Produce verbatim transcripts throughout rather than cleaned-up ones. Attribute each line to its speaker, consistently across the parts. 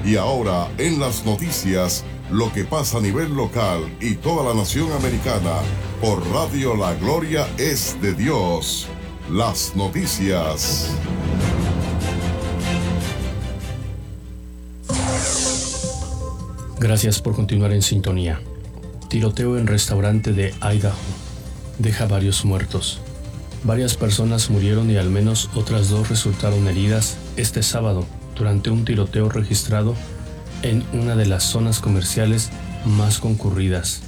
Speaker 1: Y ahora, en las noticias, lo que pasa a nivel local y toda la nación americana, por Radio La Gloria es de Dios. Las noticias.
Speaker 2: Gracias por continuar en sintonía. Tiroteo en restaurante de Idaho deja varios muertos. Varias personas murieron y al menos otras dos resultaron heridas este sábado durante un tiroteo registrado en una de las zonas comerciales más concurridas,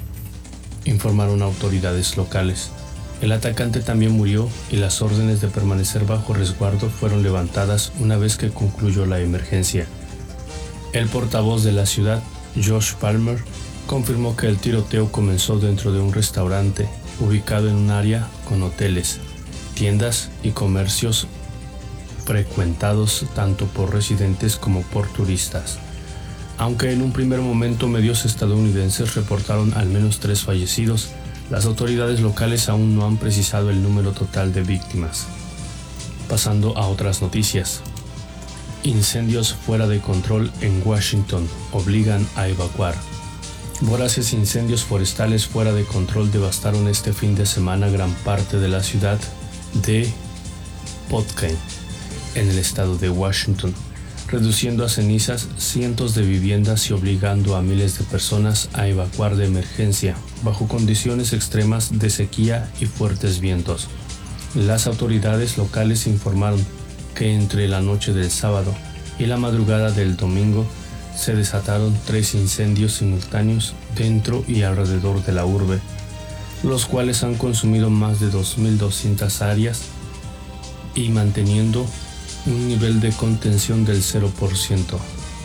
Speaker 2: informaron autoridades locales. El atacante también murió y las órdenes de permanecer bajo resguardo fueron levantadas una vez que concluyó la emergencia. El portavoz de la ciudad, Josh Palmer, confirmó que el tiroteo comenzó dentro de un restaurante ubicado en un área con hoteles, tiendas y comercios frecuentados tanto por residentes como por turistas. Aunque en un primer momento medios estadounidenses reportaron al menos tres fallecidos, las autoridades locales aún no han precisado el número total de víctimas. Pasando a otras noticias. Incendios fuera de control en Washington obligan a evacuar. Voraces incendios forestales fuera de control devastaron este fin de semana gran parte de la ciudad de Spokane, en el estado de Washington, reduciendo a cenizas cientos de viviendas y obligando a miles de personas a evacuar de emergencia bajo condiciones extremas de sequía y fuertes vientos. Las autoridades locales informaron que entre la noche del sábado y la madrugada del domingo se desataron tres incendios simultáneos dentro y alrededor de la urbe, los cuales han consumido más de dos mil doscientas áreas y manteniendo un nivel de contención del cero por ciento.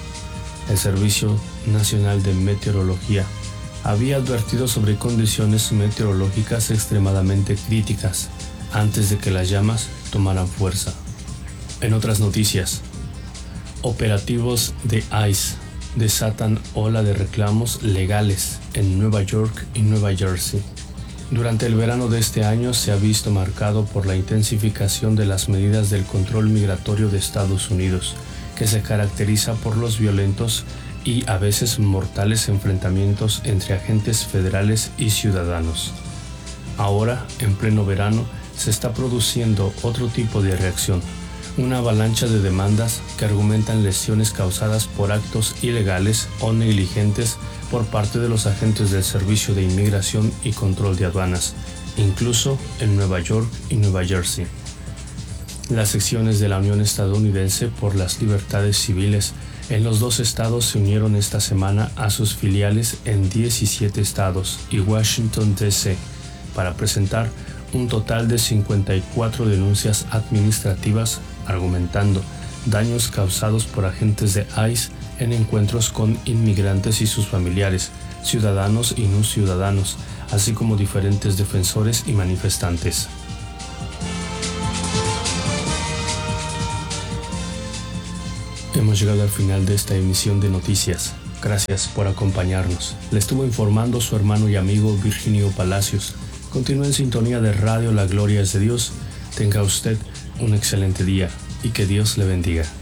Speaker 2: El Servicio Nacional de Meteorología había advertido sobre condiciones meteorológicas extremadamente críticas antes de que las llamas tomaran fuerza. En otras noticias, operativos de ICE desatan ola de reclamos legales en Nueva York y Nueva Jersey. Durante el verano de este año se ha visto marcado por la intensificación de las medidas del control migratorio de Estados Unidos, que se caracteriza por los violentos y a veces mortales enfrentamientos entre agentes federales y ciudadanos. Ahora, en pleno verano, se está produciendo otro tipo de reacción, una avalancha de demandas que argumentan lesiones causadas por actos ilegales o negligentes por parte de los agentes del Servicio de Inmigración y Control de Aduanas, incluso en Nueva York y Nueva Jersey. Las secciones de la Unión Estadounidense por las Libertades Civiles en los dos estados se unieron esta semana a sus filiales en diecisiete estados y Washington D C para presentar un total de cincuenta y cuatro denuncias administrativas argumentando daños causados por agentes de ICE en encuentros con inmigrantes y sus familiares, ciudadanos y no ciudadanos, así como diferentes defensores y manifestantes. Hemos llegado al final de esta emisión de noticias. Gracias por acompañarnos. Le estuvo informando su hermano y amigo Virginio Palacios. Continúe en sintonía de Radio La Gloria es de Dios. Tenga usted un excelente día y que Dios le bendiga.